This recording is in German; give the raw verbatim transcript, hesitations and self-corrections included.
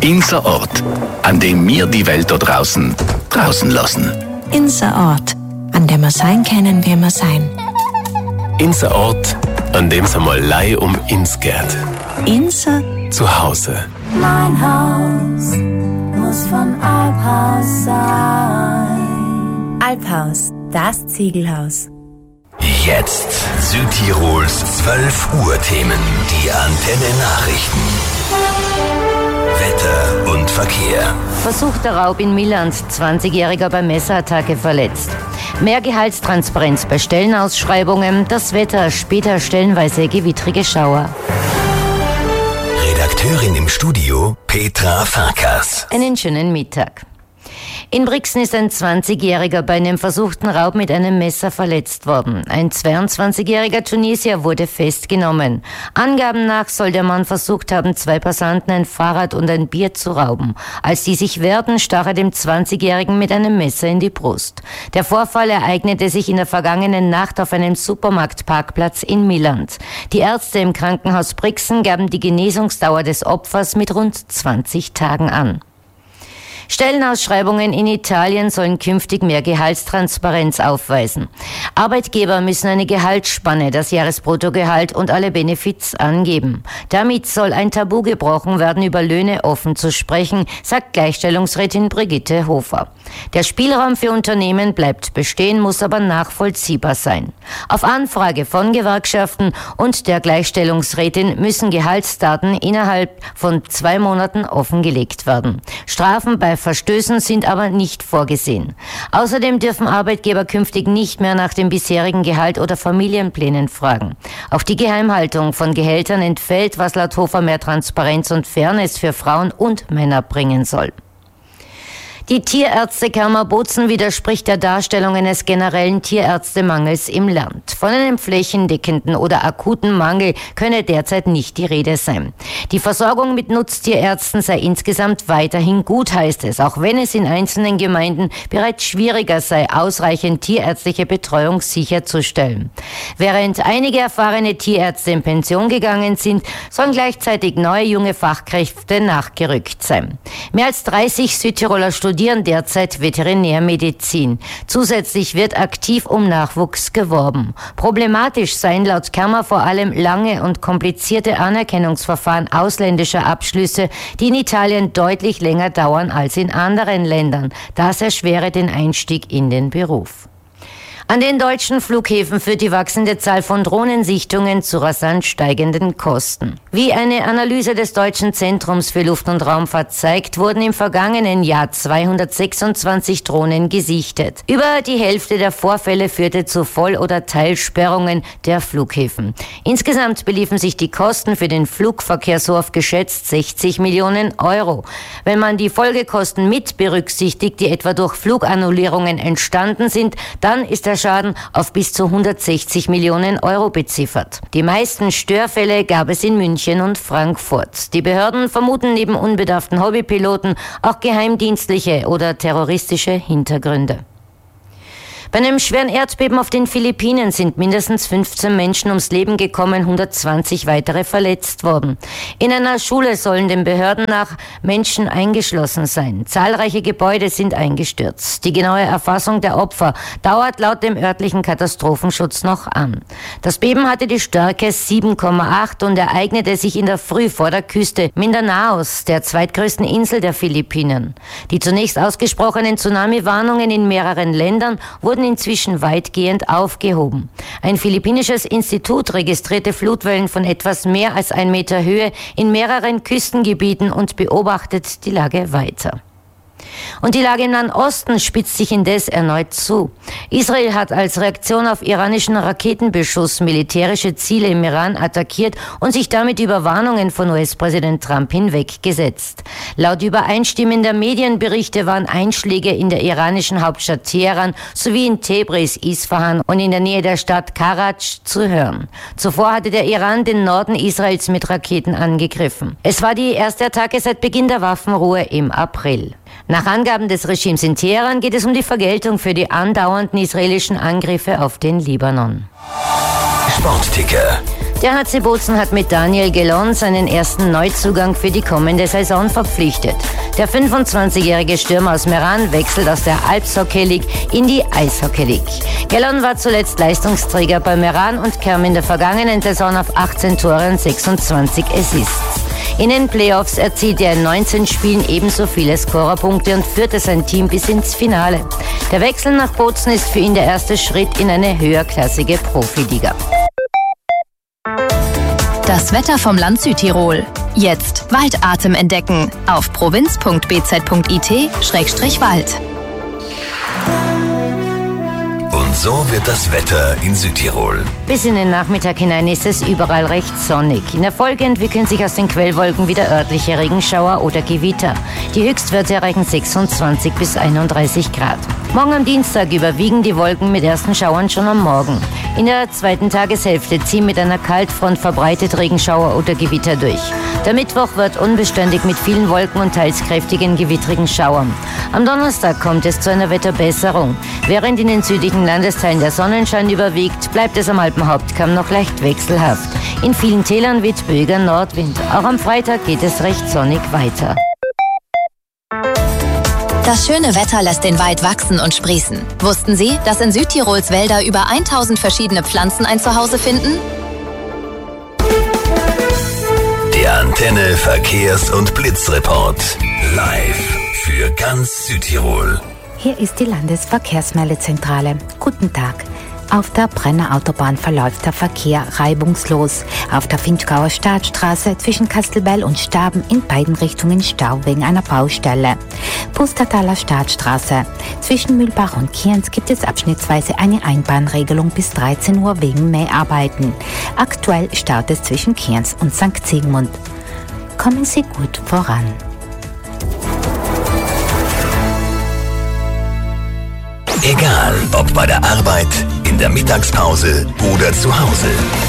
Unser Ort, an dem wir die Welt da draußen draußen lassen. Unser Ort, an dem wir sein können, wie wir sein. Unser Ort, an dem es einmal lei um uns geht. Unser Zuhause. Mein Haus muss von Alphaus sein. Alphaus, das Ziegelhaus. Jetzt Südtirols zwölf Uhr Themen. Die Antenne Nachrichten. Wetter und Verkehr. Versuchter Raub in Milland, zwanzigjähriger bei Messerattacke verletzt. Mehr Gehaltstransparenz bei Stellenausschreibungen, das Wetter, später stellenweise gewittrige Schauer. Redakteurin im Studio Petra Farkas. Einen schönen Mittag. In Brixen ist ein zwanzigjähriger bei einem versuchten Raub mit einem Messer verletzt worden. Ein zweiundzwanzigjähriger Tunesier wurde festgenommen. Angaben nach soll der Mann versucht haben, zwei Passanten ein Fahrrad und ein Bier zu rauben. Als die sich wehrten, stach er dem zwanzigjährigen mit einem Messer in die Brust. Der Vorfall ereignete sich in der vergangenen Nacht auf einem Supermarktparkplatz in Milland. Die Ärzte im Krankenhaus Brixen gaben die Genesungsdauer des Opfers mit rund zwanzig Tagen an. Stellenausschreibungen in Italien sollen künftig mehr Gehaltstransparenz aufweisen. Arbeitgeber müssen eine Gehaltsspanne, das Jahresbruttogehalt und alle Benefits angeben. Damit soll ein Tabu gebrochen werden, über Löhne offen zu sprechen, sagt Gleichstellungsrätin Brigitte Hofer. Der Spielraum für Unternehmen bleibt bestehen, muss aber nachvollziehbar sein. Auf Anfrage von Gewerkschaften und der Gleichstellungsrätin müssen Gehaltsdaten innerhalb von zwei Monaten offengelegt werden. Strafen bei Verstößen sind aber nicht vorgesehen. Außerdem dürfen Arbeitgeber künftig nicht mehr nach dem bisherigen Gehalt oder Familienplänen fragen. Auch die Geheimhaltung von Gehältern entfällt, was laut Hofer mehr Transparenz und Fairness für Frauen und Männer bringen soll. Die Tierärztekammer Bozen widerspricht der Darstellung eines generellen Tierärztemangels im Land. Von einem flächendeckenden oder akuten Mangel könne derzeit nicht die Rede sein. Die Versorgung mit Nutztierärzten sei insgesamt weiterhin gut, heißt es, auch wenn es in einzelnen Gemeinden bereits schwieriger sei, ausreichend tierärztliche Betreuung sicherzustellen. Während einige erfahrene Tierärzte in Pension gegangen sind, sollen gleichzeitig neue junge Fachkräfte nachgerückt sein. Mehr als dreißig Südtiroler studieren derzeit Veterinärmedizin. Zusätzlich wird aktiv um Nachwuchs geworben. Problematisch seien laut Kammer vor allem lange und komplizierte Anerkennungsverfahren ausländischer Abschlüsse, die in Italien deutlich länger dauern als in anderen Ländern. Das erschwere den Einstieg in den Beruf. An den deutschen Flughäfen führt die wachsende Zahl von Drohnensichtungen zu rasant steigenden Kosten. Wie eine Analyse des Deutschen Zentrums für Luft- und Raumfahrt zeigt, wurden im vergangenen Jahr zweihundertsechsundzwanzig Drohnen gesichtet. Über die Hälfte der Vorfälle führte zu Voll- oder Teilsperrungen der Flughäfen. Insgesamt beliefen sich die Kosten für den Flugverkehr so auf geschätzt sechzig Millionen Euro. Wenn man die Folgekosten mit berücksichtigt, die etwa durch Flugannullierungen entstanden sind, dann ist der Schaden auf bis zu hundertsechzig Millionen Euro beziffert. Die meisten Störfälle gab es in München und Frankfurt. Die Behörden vermuten neben unbedarften Hobbypiloten auch geheimdienstliche oder terroristische Hintergründe. Bei einem schweren Erdbeben auf den Philippinen sind mindestens fünfzehn Menschen ums Leben gekommen, hundertzwanzig weitere verletzt worden. In einer Schule sollen den Behörden nach Menschen eingeschlossen sein. Zahlreiche Gebäude sind eingestürzt. Die genaue Erfassung der Opfer dauert laut dem örtlichen Katastrophenschutz noch an. Das Beben hatte die Stärke sieben Komma acht und ereignete sich in der Früh vor der Küste Mindanaos, der zweitgrößten Insel der Philippinen. Die zunächst ausgesprochenen Tsunami-Warnungen in mehreren Ländern wurden inzwischen weitgehend aufgehoben. Ein philippinisches Institut registrierte Flutwellen von etwas mehr als ein Meter Höhe in mehreren Küstengebieten und beobachtet die Lage weiter. Und die Lage im Nahen Osten spitzt sich indes erneut zu. Israel hat als Reaktion auf iranischen Raketenbeschuss militärische Ziele im Iran attackiert und sich damit über Warnungen von U S-Präsident Trump hinweggesetzt. Laut übereinstimmender Medienberichte waren Einschläge in der iranischen Hauptstadt Teheran sowie in Tebris, Isfahan und in der Nähe der Stadt Karaj zu hören. Zuvor hatte der Iran den Norden Israels mit Raketen angegriffen. Es war die erste Attacke seit Beginn der Waffenruhe im April. Nach Angaben des Regimes in Teheran geht es um die Vergeltung für die andauernden israelischen Angriffe auf den Libanon. Sportticker. Der H C Bozen hat mit Daniel Gelon seinen ersten Neuzugang für die kommende Saison verpflichtet. Der fünfundzwanzigjährige Stürmer aus Meran wechselt aus der Alps-Hockey League in die Eishockey League. Gelon war zuletzt Leistungsträger bei Meran und kam in der vergangenen Saison auf achtzehn Tore und sechsundzwanzig Assists. In den Playoffs erzielte er in neunzehn Spielen ebenso viele Scorerpunkte und führte sein Team bis ins Finale. Der Wechsel nach Bozen ist für ihn der erste Schritt in eine höherklassige Profiliga. Das Wetter vom Land Südtirol. Jetzt Waldatem entdecken auf provinz punkt b z punkt i t Schrägstrich Wald. Und so wird das Wetter in Südtirol. Bis in den Nachmittag hinein ist es überall recht sonnig. In der Folge entwickeln sich aus den Quellwolken wieder örtliche Regenschauer oder Gewitter. Die Höchstwerte erreichen sechsundzwanzig bis einunddreißig Grad. Morgen am Dienstag überwiegen die Wolken mit ersten Schauern schon am Morgen. In der zweiten Tageshälfte ziehen mit einer Kaltfront verbreitet Regenschauer oder Gewitter durch. Der Mittwoch wird unbeständig mit vielen Wolken und teils kräftigen gewittrigen Schauern. Am Donnerstag kommt es zu einer Wetterbesserung. Während in den südlichen Landesteilen der Sonnenschein überwiegt, bleibt es am Alpenhauptkamm noch leicht wechselhaft. In vielen Tälern weht böiger Nordwind. Auch am Freitag geht es recht sonnig weiter. Das schöne Wetter lässt den Wald wachsen und sprießen. Wussten Sie, dass in Südtirols Wälder über tausend verschiedene Pflanzen ein Zuhause finden? Der Antenne Verkehrs- und Blitzreport. Live für ganz Südtirol. Hier ist die Landesverkehrsmeldezentrale. Guten Tag. Auf der Brenner Autobahn verläuft der Verkehr reibungslos. Auf der Finchgauer Staatsstraße zwischen Kastelbell und Staben in beiden Richtungen Stau wegen einer Baustelle. Pustertaler Staatsstraße. Zwischen Mühlbach und Kienz gibt es abschnittsweise eine Einbahnregelung bis dreizehn Uhr wegen Mäharbeiten. Aktuell staut es zwischen Kienz und Sankt Sigmund. Kommen Sie gut voran. Egal, ob bei der Arbeit, in der Mittagspause oder zu Hause.